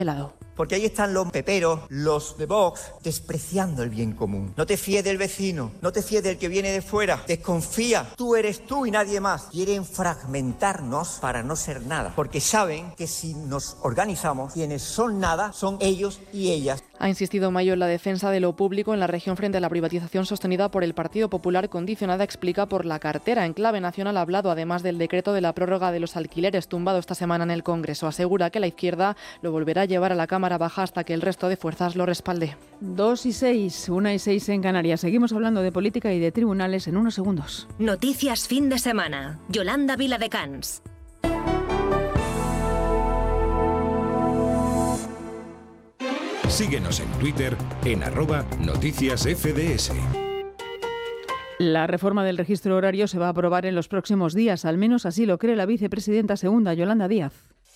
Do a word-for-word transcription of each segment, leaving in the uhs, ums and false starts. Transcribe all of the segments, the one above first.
helado. Porque ahí están los peperos, los de Vox, despreciando el bien común. No te fíes del vecino, no te fíes del que viene de fuera, desconfía, tú eres tú y nadie más. Quieren fragmentarnos para no ser nada, porque saben que si nos organizamos, quienes son nada son ellos y ellas. Ha insistido Mayo en la defensa de lo público en la región frente a la privatización sostenida por el Partido Popular, condicionada, explica, por la cartera. En clave nacional ha hablado además del decreto de la prórroga de los alquileres tumbado esta semana en el Congreso. Asegura que la izquierda lo volverá a llevar a la Cámara Baja hasta que el resto de fuerzas lo respalde. Dos y seis, una y seis en Canarias. Seguimos hablando de política y de tribunales en unos segundos. Noticias fin de semana. Yolanda Viladecans. Síguenos en Twitter en arroba noticias F D S. La reforma del registro horario se va a aprobar en los próximos días, al menos así lo cree la vicepresidenta segunda, Yolanda Díaz.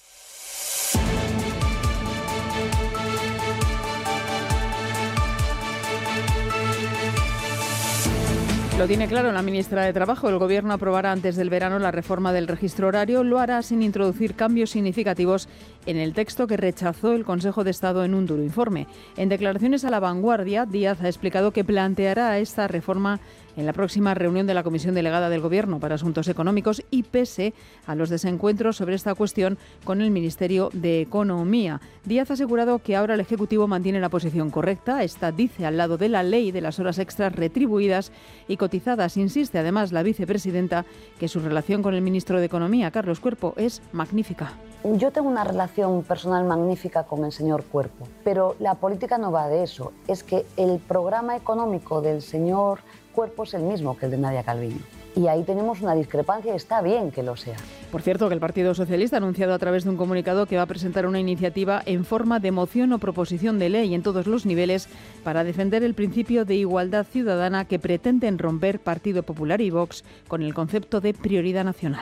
Lo tiene claro la ministra de Trabajo. El Gobierno aprobará antes del verano la reforma del registro horario. Lo hará sin introducir cambios significativos en el texto que rechazó el Consejo de Estado en un duro informe. En declaraciones a La Vanguardia, Díaz ha explicado que planteará esta reforma en la próxima reunión de la Comisión Delegada del Gobierno para Asuntos Económicos y pese a los desencuentros sobre esta cuestión con el Ministerio de Economía. Díaz ha asegurado que ahora el Ejecutivo mantiene la posición correcta. Esta, dice, al lado de la ley de las horas extras retribuidas y cotizadas. Insiste además la vicepresidenta que su relación con el ministro de Economía, Carlos Cuerpo, es magnífica. Yo tengo una relación personal magnífica con el señor Cuerpo, pero la política no va de eso. Es que el programa económico del señor Cuerpo es el mismo que el de Nadia Calviño. Y ahí tenemos una discrepancia y está bien que lo sea. Por cierto, que el Partido Socialista ha anunciado a través de un comunicado que va a presentar una iniciativa en forma de moción o proposición de ley en todos los niveles para defender el principio de igualdad ciudadana que pretenden romper Partido Popular y Vox con el concepto de prioridad nacional.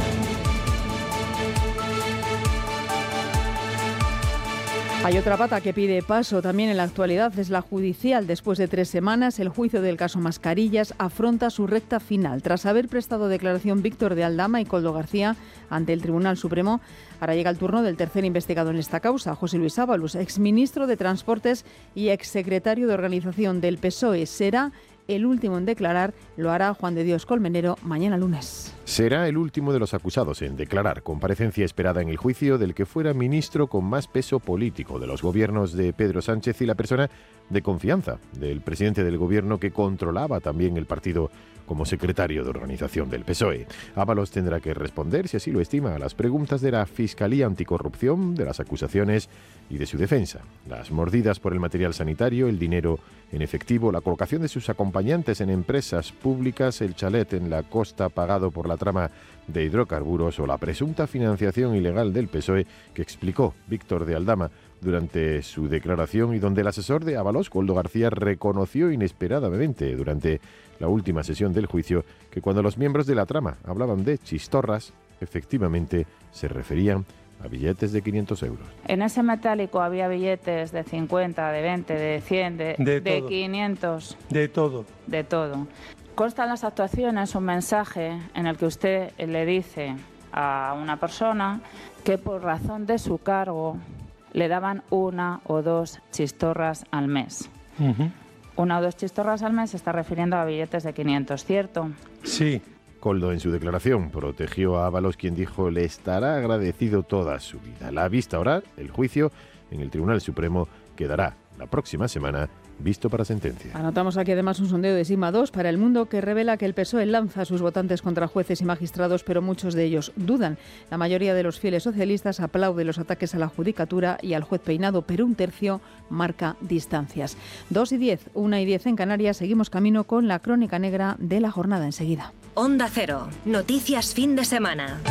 Hay otra pata que pide paso también en la actualidad, es la judicial. Después de tres semanas, el juicio del caso Mascarillas afronta su recta final. Tras haber prestado declaración Víctor de Aldama y Koldo García ante el Tribunal Supremo, ahora llega el turno del tercer investigado en esta causa, José Luis Ábalos, exministro de Transportes y exsecretario de Organización del P S O E. Será el último en declarar, lo hará Juan de Dios Colmenero mañana lunes. Será el último de los acusados en declarar. Comparecencia esperada en el juicio del que fuera ministro con más peso político de los gobiernos de Pedro Sánchez y la persona de confianza del presidente del gobierno que controlaba también el partido como secretario de organización del P S O E. Ábalos tendrá que responder, si así lo estima, a las preguntas de la Fiscalía Anticorrupción, de las acusaciones y de su defensa. Las mordidas por el material sanitario, el dinero en efectivo, la colocación de sus acompañantes en empresas públicas, el chalet en la costa pagado por la trama de hidrocarburos o la presunta financiación ilegal del P S O E que explicó Víctor de Aldama durante su declaración y donde el asesor de Ábalos, Koldo García, reconoció inesperadamente durante la última sesión del juicio que cuando los miembros de la trama hablaban de chistorras, efectivamente se referían a billetes de quinientos euros. En ese metálico había billetes de cincuenta, de veinte, de cien, de, de, de quinientos. De todo. De todo. Consta en las actuaciones un mensaje en el que usted le dice a una persona que por razón de su cargo le daban una o dos chistorras al mes. Uh-huh. Una o dos chistorras al mes se está refiriendo a billetes de quinientos, ¿cierto? Sí. Koldo en su declaración protegió a Ábalos, quien dijo le estará agradecido toda su vida. La vista oral, el juicio en el Tribunal Supremo quedará la próxima semana visto para sentencia. Anotamos aquí además un sondeo de Sigma dos para El Mundo que revela que el P S O E lanza a sus votantes contra jueces y magistrados, pero muchos de ellos dudan. La mayoría de los fieles socialistas aplaude los ataques a la judicatura y al juez Peinado, pero un tercio marca distancias. Dos y diez, una y diez en Canarias, seguimos camino con la crónica negra de la jornada enseguida. Onda Cero, noticias fin de semana.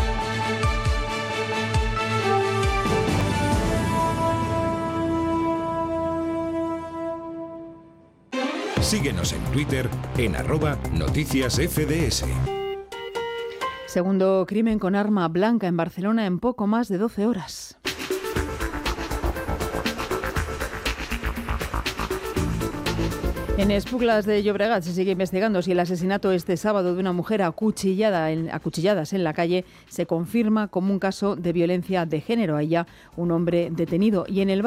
Síguenos en Twitter en arroba noticias F D S. Segundo crimen con arma blanca en Barcelona en poco más de doce horas. En Esplugas de Llobregat se sigue investigando si el asesinato este sábado de una mujer acuchillada en, acuchilladas en la calle se confirma como un caso de violencia de género. Hay ya un hombre detenido. Y en el